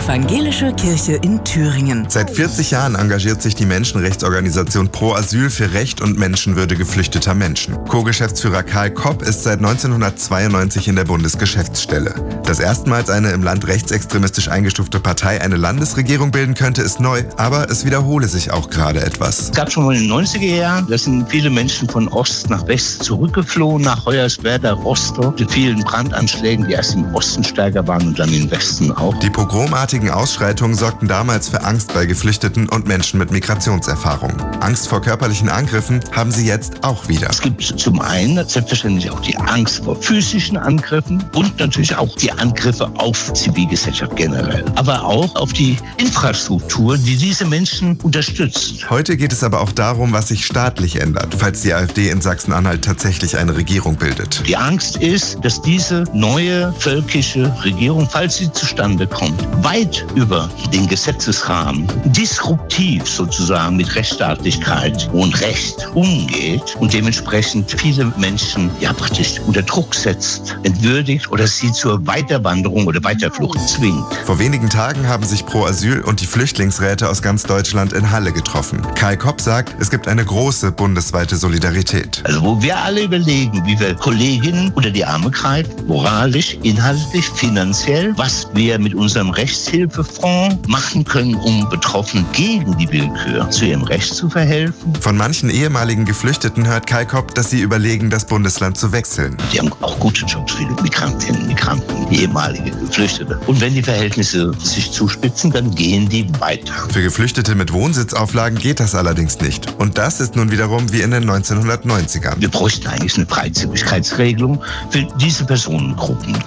Evangelische Kirche in Thüringen. Seit 40 Jahren engagiert sich die Menschenrechtsorganisation Pro Asyl für Recht und Menschenwürde geflüchteter Menschen. Co-Geschäftsführer Karl Kopp ist seit 1992 in der Bundesgeschäftsstelle. Dass erstmals eine im Land rechtsextremistisch eingestufte Partei eine Landesregierung bilden könnte, ist neu, aber es wiederhole sich auch gerade etwas. Es gab schon mal in den 90er Jahren, da sind viele Menschen von Ost nach West zurückgeflohen, nach Hoyerswerda, Rostock, mit vielen Brandanschlägen, die erst im Osten stärker waren und dann im Westen auch. Die pogromartigen Ausschreitungen sorgten damals für Angst bei Geflüchteten und Menschen mit Migrationserfahrung. Angst vor körperlichen Angriffen haben sie jetzt auch wieder. Es gibt zum einen selbstverständlich auch die Angst vor physischen Angriffen und natürlich auch die Angriffe auf Zivilgesellschaft generell, aber auch auf die Infrastruktur, die diese Menschen unterstützt. Heute geht es aber auch darum, was sich staatlich ändert, falls die AfD in Sachsen-Anhalt tatsächlich eine Regierung bildet. Die Angst ist, dass diese neue völkische Regierung, falls sie zustande kommt, weit über den Gesetzesrahmen, disruptiv sozusagen mit Rechtsstaatlichkeit und Recht umgeht und dementsprechend viele Menschen praktisch unter Druck setzt, entwürdigt oder sie zur Weiterwanderung oder Weiterflucht zwingt. Vor wenigen Tagen haben sich Pro Asyl und die Flüchtlingsräte aus ganz Deutschland in Halle getroffen. Karl Kopp sagt, es gibt eine große bundesweite Solidarität. Also wo wir alle überlegen, wie wir Kolleginnen unter die Arme greifen, moralisch, inhaltlich, finanziell, was wir mit unserem Rechtshilfefonds machen können, um Betroffenen gegen die Willkür zu ihrem Recht zu verhelfen. Von manchen ehemaligen Geflüchteten hört Karl Kopp, dass sie überlegen, das Bundesland zu wechseln. Die haben auch gute Jobs, viele Migrantinnen, Migranten, ehemalige Geflüchtete. Und wenn die Verhältnisse sich zuspitzen, dann gehen die weiter. Für Geflüchtete mit Wohnsitzauflagen geht das allerdings nicht. Und das ist nun wiederum wie in den 1990ern. Wir bräuchten eigentlich eine Freizügigkeitsregelung für diese Personengruppen.